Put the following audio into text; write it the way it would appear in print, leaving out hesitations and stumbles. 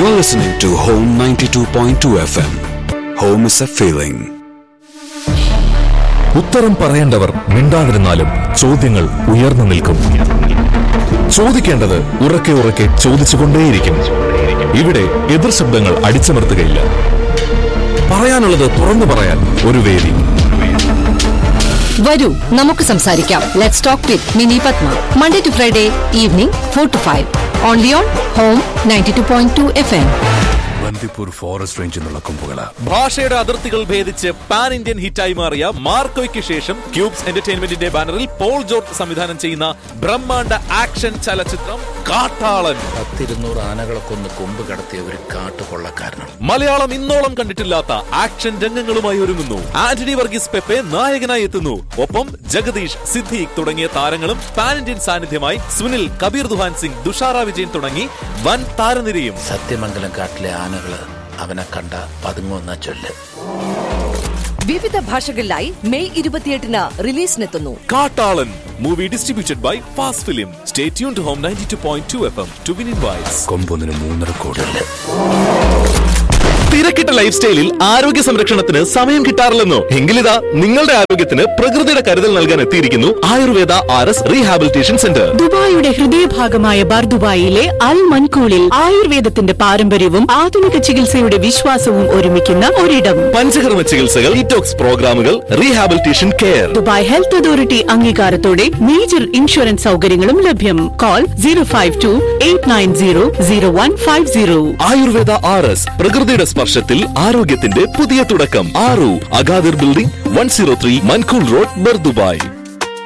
You're listening to Home 92.2 FM. Home is a feeling. ഉത്തരം പറയേണ്ടവർ മിണ്ടാതിരുന്നാലും ചോദ്യങ്ങൾ ഉയർന്നു നിൽക്കും. ചോദിക്കേണ്ടത് ഉറക്കെ ഉറക്കെ ചോദിച്ചുകൊണ്ടേയിരിക്കും. ഇവിടെ എതിർ ശബ്ദങ്ങൾ അടിച്ചമർത്തുകയില്ല. പറയാനുള്ളത് തുറന്നു പറയാൻ ഒരു വേദി. വരൂ, നമുക്ക് സംസാരിക്കാം. Let's talk with mini Padma. Monday to Friday evening 4 to 5. Only on home 92.2 FM. Bandipur forest റേഞ്ചിൽ നിന്നുള്ള കൊമ്പുകള ഭാഷയുടെ അതിർത്തികൾ ഭേദിച്ച് പാൻ ഇന്ത്യൻ ഹിറ്റായി മാറിയ മാർക്കോയ്ക്ക് ശേഷം ക്യൂബ്സ് എന്റർടൈൻമെന്റിന്റെ ബാനറിൽ പോൾ ജോർജ് സംവിധാനം ചെയ്യുന്ന ബ്രഹ്മാണ്ഡ ആക്ഷൻ ചലച്ചിത്രം കാട്ടാളൻ. 200 ആനകളെ കൊന്ന് കൊമ്പ് കടത്തിയ ഒരു കാട്ടുകൊള്ളക്കാരനാണ്. മലയാളം ഇന്നോളം കണ്ടിട്ടില്ലാത്ത ആക്ഷൻ രംഗങ്ങളുമായി ഒരുങ്ങുന്നു. ആന്റണി വർഗീസ് പെപ്പെ നായകനായി എത്തുന്നു. ഒപ്പം ജഗദീഷ്, സിദ്ദീഖ് തുടങ്ങിയ താരങ്ങളും പാൻ ഇന്ത്യൻ സാന്നിധ്യമായി സുനിൽ, കബീർ ദുഹാൻ സിംഗ്, തുഷാര വിജയൻ തുടങ്ങി വൻ താരനിരയും. സത്യമംഗലം കാട്ടിലെ ആനകള് അവനെ കണ്ട പതുങ്ങുന്ന ചൊല്ല്. വിവിധ ഭാഷകളിലായി മെയ് 28-ന് റിലീസിനെത്തുന്നു കാട്ടാളൻ. Movie distributed by fast film. Stay tuned to home 92.2 FM to win invites. കൊമ്പൊന്നിന് 3.5 കോടി. തിരക്കിട്ട ലൈഫ് സ്റ്റൈലിൽ ആരോഗ്യ സംരക്ഷണത്തിന് സമയം കിട്ടാറില്ലെന്നോ? എങ്കിലിതാ നിങ്ങളുടെ ആരോഗ്യത്തിന് പ്രകൃതിയുടെ കരുതൽ നൽകാൻ എത്തിയിരിക്കുന്നു ആയുർവേദ RS റീഹാബിലിറ്റേഷൻ സെന്റർ. ദുബായിയുടെ ഹൃദയഭാഗമായ ബർദുബായിലെ അൽ മൻകൂളിൽ ആയുർവേദത്തിന്റെ പാരമ്പര്യവും ആധുനിക ചികിത്സയുടെ വിശ്വാസവും ഒരുമിക്കുന്ന ഒരിടം. പഞ്ചകർമ്മ ചികിത്സകൾ, ഡീറ്റോക്സ് പ്രോഗ്രാമുകൾ, rehabilitation care. Dubai health authority അംഗീകാരത്തോടെ major insurance സൗകര്യങ്ങളും ലഭ്യം. കോൾ 052-890-0150. ആയുർവേദ RS, പ്രകൃതിയുടെ സ്പർശത്തിൽ ആരോഗ്യത്തിന്റെ പുതിയ തുടക്കം. ആറു Agadir building 103 Mankhool road, Bur Dubai.